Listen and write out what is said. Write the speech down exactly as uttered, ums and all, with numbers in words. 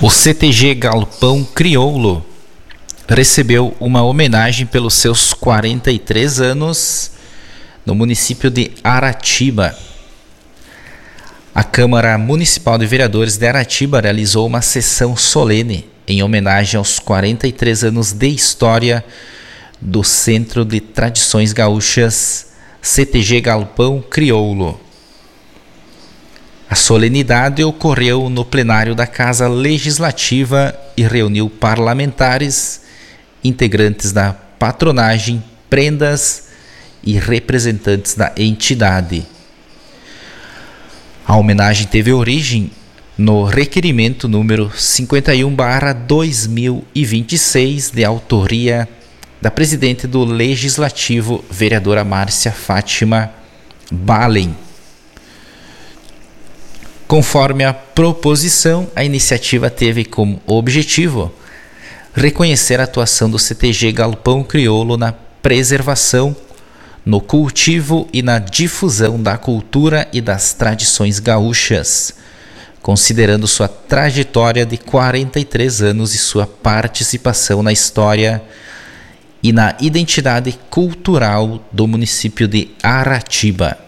O C T G Galpão Crioulo recebeu uma homenagem pelos seus quarenta e três anos no município de Aratiba. A Câmara Municipal de Vereadores de Aratiba realizou uma sessão solene em homenagem aos quarenta e três anos de história do Centro de Tradições Gaúchas C T G Galpão Crioulo. A solenidade ocorreu no plenário da Casa Legislativa e reuniu parlamentares, integrantes da patronagem, prendas e representantes da entidade. A homenagem teve origem no requerimento número cinquenta e um barra dois mil e vinte e seis, de autoria da presidente do Legislativo, vereadora Márcia Fátima Balen. Conforme a proposição, a iniciativa teve como objetivo reconhecer a atuação do C T G Galpão Crioulo na preservação, no cultivo e na difusão da cultura e das tradições gaúchas, considerando sua trajetória de quarenta e três anos e sua participação na história e na identidade cultural do município de Aratiba.